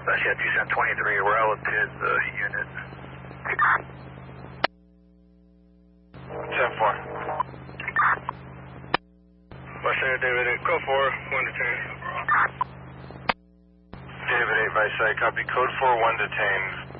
Russia 2723, relative unit. 10-4. Russia David 8, code 4, 1 detained. David 8 by site, copy code 4, 1 detained.